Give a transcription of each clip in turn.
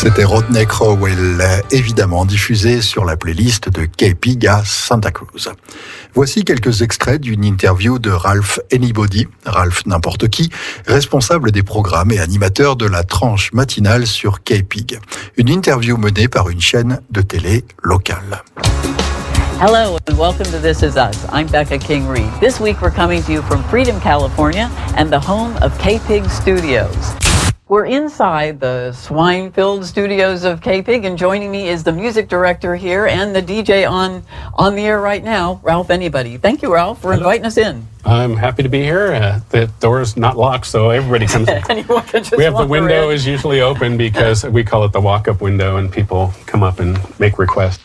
C'était Rodney Crowell, évidemment diffusé sur la playlist de K-Pig à Santa Cruz. Voici quelques extraits d'une interview de Ralph Anybody, Ralph n'importe qui, responsable des programmes et animateur de la tranche matinale sur K-Pig. Une interview menée par une chaîne de télé locale. Hello and welcome to This Is Us. I'm Becca King-Reid. This week we're coming to you from Freedom, California and the home of K-Pig Studios. We're inside the swine-filled studios of K-Pig, and joining me is the music director here and the DJ on the air right now, Ralph Anybody. Thank you, Ralph, for inviting us in. I'm happy to be here. The door's not locked, so everybody comes in. Anyone can just We have the window in. is usually open because we call it the walk-up window, and people come up and make requests.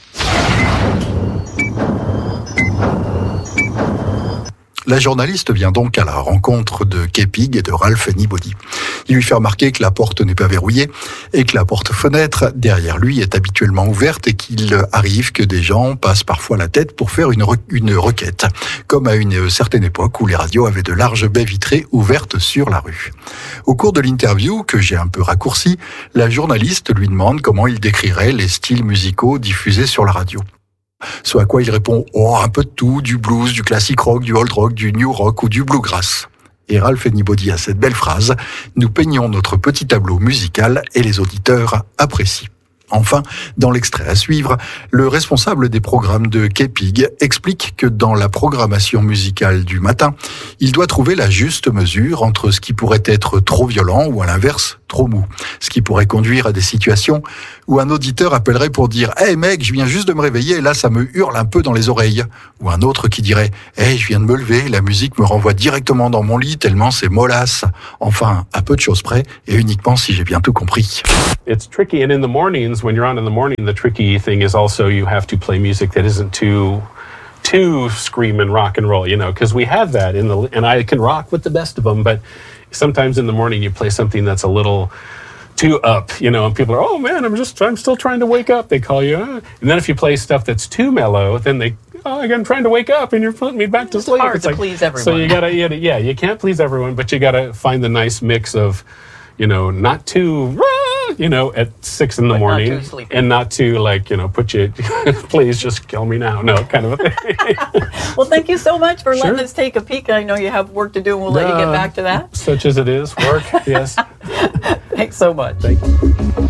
La journaliste vient donc à la rencontre de K-Pig et de Ralph Anybody. Il lui fait remarquer que la porte n'est pas verrouillée et que la porte-fenêtre derrière lui est habituellement ouverte et qu'il arrive que des gens passent parfois la tête pour faire une requête, comme à une certaine époque où les radios avaient de larges baies vitrées ouvertes sur la rue. Au cours de l'interview, que j'ai un peu raccourci, la journaliste lui demande comment il décrirait les styles musicaux diffusés sur la radio. Ce à quoi il répond « Oh, un peu de tout, du blues, du classic rock, du old rock, du new rock ou du bluegrass ». Et Ralph Anybody a cette belle phrase « Nous peignons notre petit tableau musical et les auditeurs apprécient ». Enfin, dans l'extrait à suivre, le responsable des programmes de K-Pig explique que dans la programmation musicale du matin, il doit trouver la juste mesure entre ce qui pourrait être trop violent ou à l'inverse, trop mou. Ce qui pourrait conduire à des situations où un auditeur appellerait pour dire « Hey mec, je viens juste de me réveiller et là ça me hurle un peu dans les oreilles ». Ou un autre qui dirait « Hey, je viens de me lever, la musique me renvoie directement dans mon lit tellement c'est mollasse ». Enfin, à peu de choses près et uniquement si j'ai bien tout compris. It's tricky, and in the mornings, when you're on in the morning, the tricky thing is also you have to play music that isn't too scream and rock and roll, you know, because we have that and I can rock with the best of them, but sometimes in the morning you play something that's a little too up, you know, and people are, oh man, I'm still trying to wake up. They call you, and then if you play stuff that's too mellow, then they, oh, I'm trying to wake up, and you're putting me back to sleep. It's hard to please everyone. So you can't please everyone, but you gotta find the nice mix of, you know, not too, you know, at 6 in the morning, and not to like, you know, put you, please just kill me now, no, kind of a thing. Well, thank you so much for letting us take a peek. I know you have work to do, and we'll let you get back to that. Such as it is, work, yes. Thanks so much. Thank you.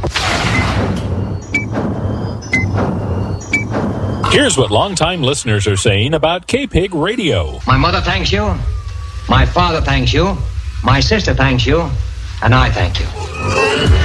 Here's what longtime listeners are saying about K-Pig Radio. My mother thanks you, my father thanks you, my sister thanks you, and I thank you.